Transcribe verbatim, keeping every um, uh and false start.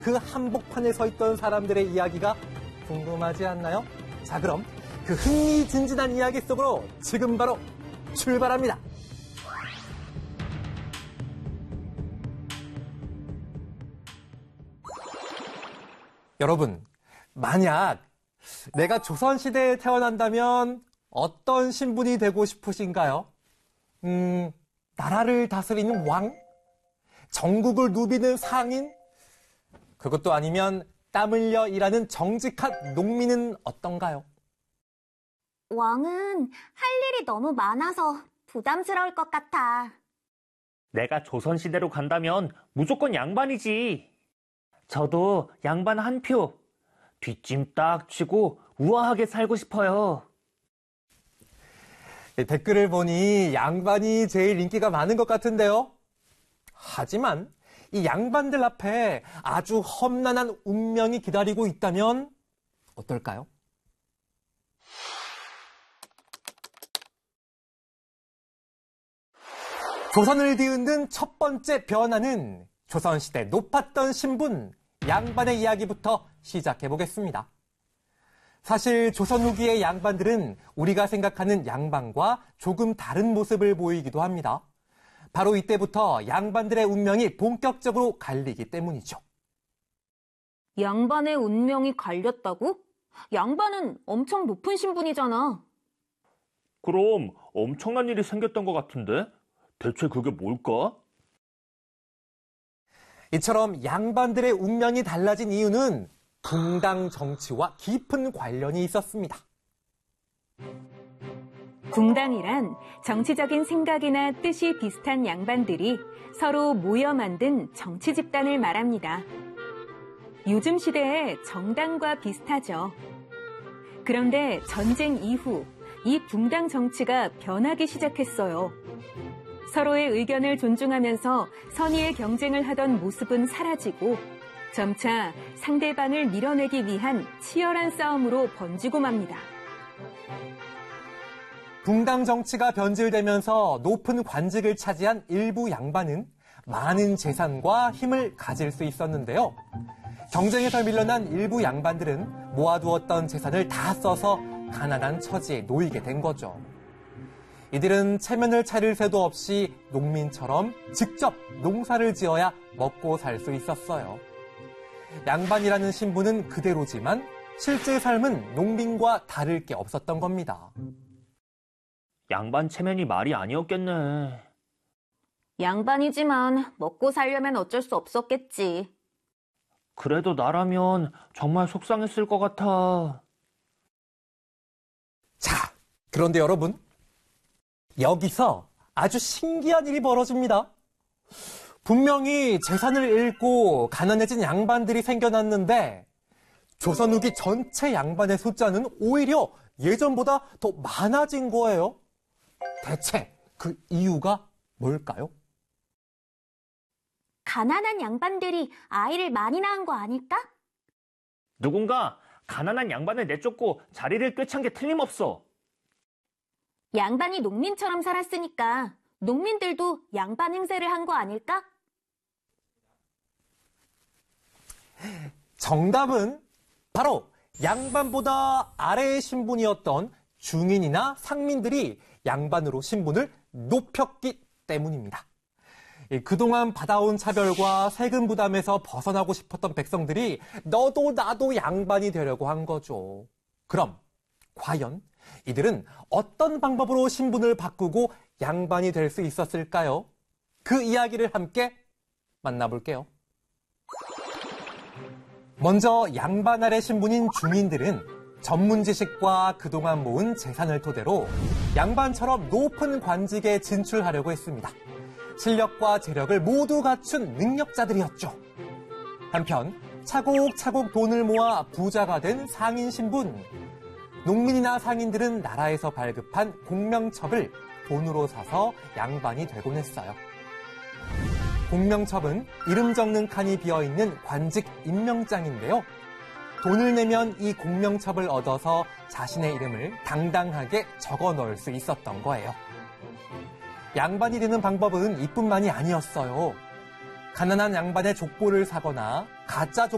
그 한복판에 서 있던 사람들의 이야기가 궁금하지 않나요? 자, 그럼 그 흥미진진한 이야기 속으로 지금 바로 출발합니다. 여러분, 만약 내가 조선시대에 태어난다면 어떤 신분이 되고 싶으신가요? 음, 나라를 다스리는 왕? 전국을 누비는 상인? 그것도 아니면 땀 흘려 일하는 정직한 농민은 어떤가요? 왕은 할 일이 너무 많아서 부담스러울 것 같아. 내가 조선시대로 간다면 무조건 양반이지. 저도 양반 한 표. 뒷짐 딱 치고 우아하게 살고 싶어요. 댓글을 보니 양반이 제일 인기가 많은 것 같은데요. 하지만 이 양반들 앞에 아주 험난한 운명이 기다리고 있다면 어떨까요? 조선을 뒤흔든 첫 번째 변화는 조선시대 높았던 신분, 양반의 이야기부터 시작해 보겠습니다. 사실 조선 후기의 양반들은 우리가 생각하는 양반과 조금 다른 모습을 보이기도 합니다. 바로 이때부터 양반들의 운명이 본격적으로 갈리기 때문이죠. 양반의 운명이 갈렸다고? 양반은 엄청 높은 신분이잖아. 그럼 엄청난 일이 생겼던 것 같은데? 대체 그게 뭘까? 이처럼 양반들의 운명이 달라진 이유는 붕당 정치와 깊은 관련이 있었습니다. 붕당이란 정치적인 생각이나 뜻이 비슷한 양반들이 서로 모여 만든 정치 집단을 말합니다. 요즘 시대의 정당과 비슷하죠. 그런데 전쟁 이후 이 붕당 정치가 변하기 시작했어요. 서로의 의견을 존중하면서 선의의 경쟁을 하던 모습은 사라지고 점차 상대방을 밀어내기 위한 치열한 싸움으로 번지고 맙니다. 붕당 정치가 변질되면서 높은 관직을 차지한 일부 양반은 많은 재산과 힘을 가질 수 있었는데요. 경쟁에서 밀려난 일부 양반들은 모아두었던 재산을 다 써서 가난한 처지에 놓이게 된 거죠. 이들은 체면을 차릴 새도 없이 농민처럼 직접 농사를 지어야 먹고 살 수 있었어요. 양반이라는 신분은 그대로지만 실제 삶은 농민과 다를 게 없었던 겁니다. 양반 체면이 말이 아니었겠네. 양반이지만 먹고 살려면 어쩔 수 없었겠지. 그래도 나라면 정말 속상했을 것 같아. 자, 그런데 여러분, 여기서 아주 신기한 일이 벌어집니다. 분명히 재산을 잃고 가난해진 양반들이 생겨났는데 조선 후기 전체 양반의 숫자는 오히려 예전보다 더 많아진 거예요. 대체 그 이유가 뭘까요? 가난한 양반들이 아이를 많이 낳은 거 아닐까? 누군가 가난한 양반을 내쫓고 자리를 꿰찬 게 틀림없어. 양반이 농민처럼 살았으니까 농민들도 양반 행세를 한 거 아닐까? 정답은 바로 양반보다 아래의 신분이었던 중인이나 상민들이 양반으로 신분을 높였기 때문입니다. 그동안 받아온 차별과 세금 부담에서 벗어나고 싶었던 백성들이 너도 나도 양반이 되려고 한 거죠. 그럼 과연 이들은 어떤 방법으로 신분을 바꾸고 양반이 될 수 있었을까요? 그 이야기를 함께 만나볼게요. 먼저 양반 아래 신분인 중인들은 전문 지식과 그동안 모은 재산을 토대로 양반처럼 높은 관직에 진출하려고 했습니다. 실력과 재력을 모두 갖춘 능력자들이었죠. 한편 차곡차곡 돈을 모아 부자가 된 상인 신분. 농민이나 상인들은 나라에서 발급한 공명첩을 돈으로 사서 양반이 되곤 했어요. 공명첩은 이름 적는 칸이 비어있는 관직 임명장인데요. 돈을 내면 이 공명첩을 얻어서 자신의 이름을 당당하게 적어 넣을 수 있었던 거예요. 양반이 되는 방법은 이뿐만이 아니었어요. 가난한 양반의 족보를 사거나 가짜 족